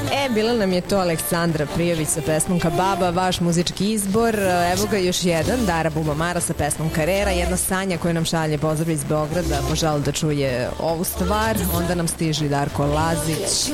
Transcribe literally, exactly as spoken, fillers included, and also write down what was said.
E, bila nam je to Aleksandra Prijović sa pesmom Kababa, vaš muzički izbor. Evo ga još jedan, Dara Bubamara sa pesmom Karera, jedna Sanja koja nam šalje pozdrav iz Beograda, požal da čuje ovu stvar. Onda nam stiže Darko Lazić